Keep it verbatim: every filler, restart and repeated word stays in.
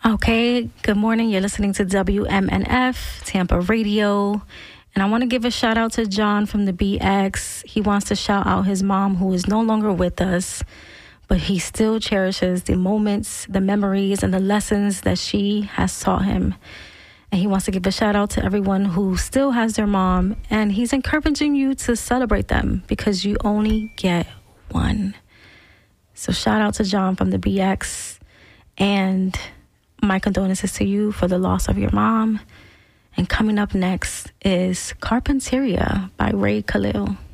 Okay, good morning. You're listening to W M N F, Tampa Radio. And I want to give a shout out to John from the B X. He wants to shout out his mom, who is no longer with us, but he still cherishes the moments, the memories, and the lessons that she has taught him. And he wants to give a shout out to everyone who still has their mom. And he's encouraging you to celebrate them because you only get one. So shout out to John from the B X. And my condolences to you for the loss of your mom. And coming up next is Carpinteria by Ray Khalil.